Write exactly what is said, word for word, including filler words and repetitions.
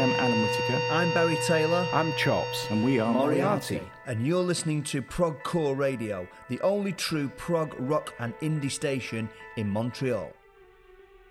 I'm Alan Whittaker. I'm Barry Taylor. I'm Chops. And we are Moriarty. Moriarty. And you're listening to Prog Core Radio, the only true prog, rock and indie station in Montreal.